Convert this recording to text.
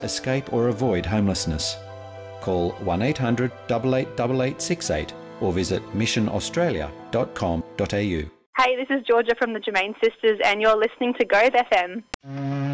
escape or avoid homelessness. Call 1800 888868 or visit missionaustralia.com.au. Hey, this is Georgia from the Germain Sisters and you're listening to Gove FM.